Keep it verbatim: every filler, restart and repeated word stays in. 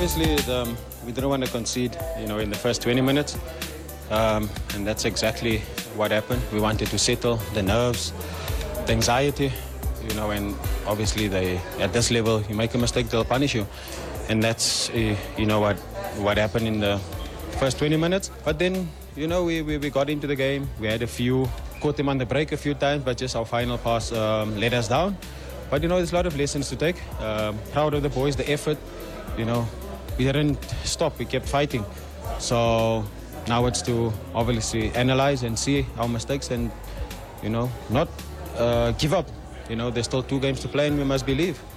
obviously, um, we didn't want to concede, you know, in the first twenty minutes. Um, and that's exactly what happened. We wanted to settle the nerves, the anxiety, you know, and obviously they, at this level, you make a mistake, they'll punish you. And that's, uh, you know, what, what happened in the first twenty minutes. But then, you know, we, we, we got into the game. We had a few, caught them on the break a few times, but just our final pass um, let us down. But, you know, there's a lot of lessons to take. Um, proud of the boys, the effort. You know, we didn't stop. We kept fighting. So now it's to obviously analyze and see our mistakes and, you know, not uh, give up. You know, there's still two games to play and we must believe.